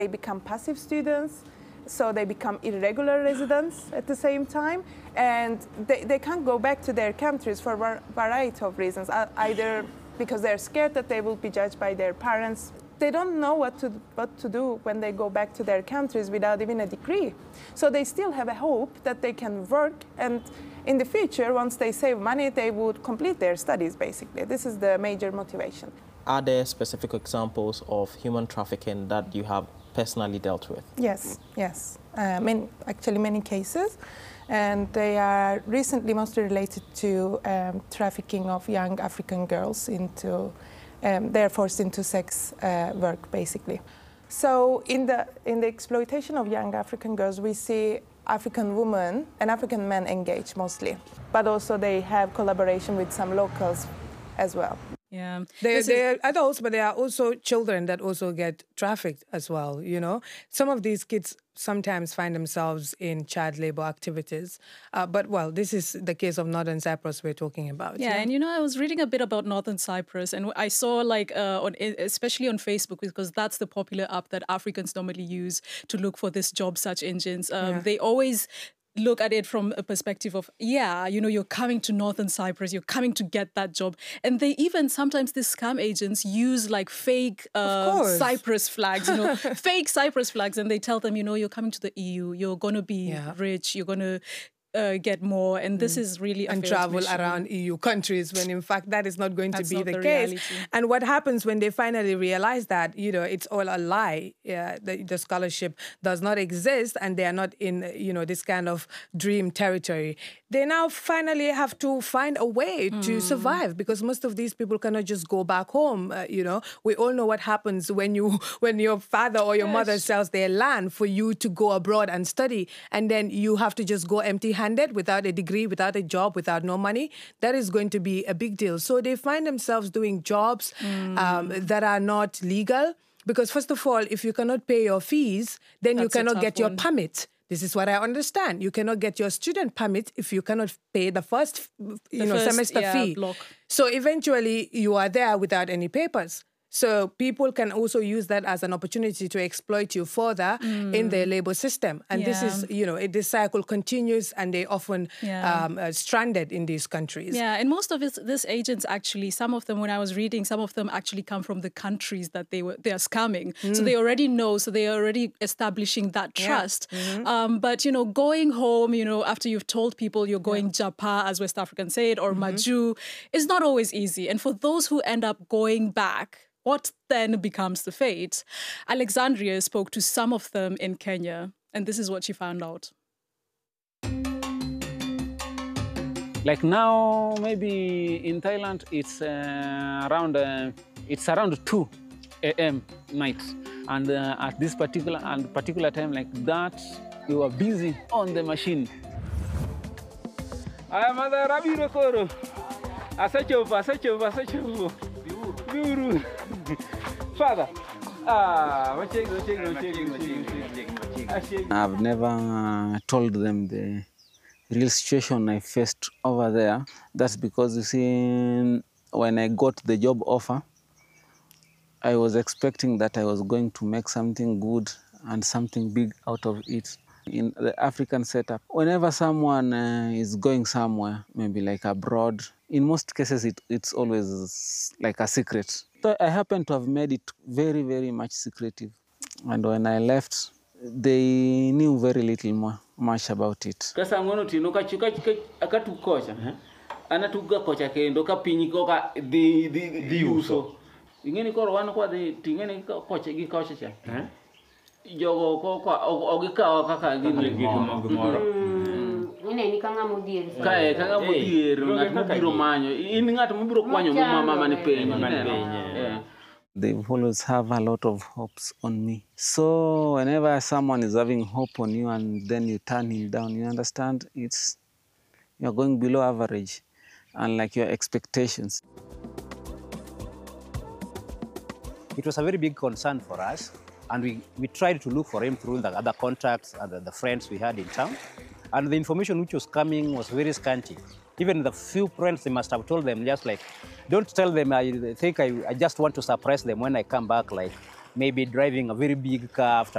They become passive students, so they become irregular residents at the same time, and they can't go back to their countries for a variety of reasons, either because they're scared that they will be judged by their parents. They don't know what to do when they go back to their countries without even a degree. So they still have a hope that they can work, and in the future, once they save money, they would complete their studies, basically. This is the major motivation. Are there specific examples of human trafficking that you have personally dealt with? Yes, yes. Actually, many cases. And they are recently mostly related to trafficking of young African girls into, they're forced into sex work, basically. So in the exploitation of young African girls, we see African women and African men engage mostly, but also they have collaboration with some locals as well. Yeah, they're adults, but there are also children that also get trafficked as well, you know. Some of these kids sometimes find themselves in child labor activities. But, well, this is the case of Northern Cyprus we're talking about. Yeah, and, you know, I was reading a bit about Northern Cyprus, and I saw, like, especially on Facebook, because that's the popular app that Africans normally use to look for this job search engines. They always look at it from a perspective of, yeah, you know, you're coming to Northern Cyprus, you're coming to get that job. And they even, sometimes these scam agents use like fake Cyprus flags, you know, fake Cyprus flags. And they tell them, you know, you're coming to the EU, you're going to be rich, you're going to get more, and this is really a and travel around EU countries, when in fact that is not going to be the case. Reality. And what happens when they finally realize that, you know, it's all a lie, the scholarship does not exist, and they are not in, you know, this kind of dream territory, they now finally have to find a way to survive, because most of these people cannot just go back home. You know, we all know what happens when your father or your mother sells their land for you to go abroad and study, and then you have to just go empty-handed without a degree, without a job, without no money. That is going to be a big deal. So they find themselves doing jobs that are not legal, because first of all, if you cannot pay your fees, then you cannot get your permit. This is what I understand. You cannot get your student permit if you cannot pay the first, semester fee. Block. So eventually you are there without any papers. So people can also use that as an opportunity to exploit you further in their labor system. And this is, you know, this cycle continues, and they often stranded in these countries. Yeah, and most of these agents actually, some of them, when I was reading, some of them actually come from the countries that they are scamming. So they already know, so they are already establishing that trust. But, you know, going home, you know, after you've told people you're going Japa, as West Africans say it, or Maju, is not always easy. And for those who end up going back, what then becomes the fate? Alexandria spoke to some of them in Kenya, and this is what she found out. Like now, maybe in Thailand, it's around 2 a.m. night, and at this particular time like that, you are busy on the machine. Father, I've never told them the real situation I faced over there. That's because, you see, when I got the job offer, I was expecting that I was going to make something good and something big out of it. In the African setup, whenever someone is going somewhere, maybe like abroad, in most cases it's always like a secret. So I happen to have made it very, very much secretive. And when I left, they knew very little much about it. They always have a lot of hopes on me. So whenever someone is having hope on you and then you turn him down, you understand you're going below average, unlike your expectations. It was a very big concern for us, and we tried to look for him through the other contacts and the friends we had in town. And the information which was coming was very scanty. Even the few friends, they must have told them, just like, don't tell them I think I just want to surprise them when I come back, like maybe driving a very big car after